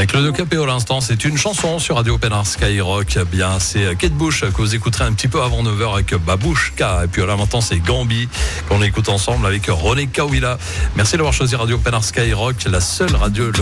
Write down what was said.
Avec le Capéo, l'instant, c'est une chanson sur Radio Pénard Skyrock. Bien, c'est Kate Bush que vous écouterez un petit peu avant 9h avec Babouchka. Et puis là, maintenant, c'est Gambi qu'on écoute ensemble avec René Kawila. Merci d'avoir choisi Radio Pénard Skyrock, la seule radio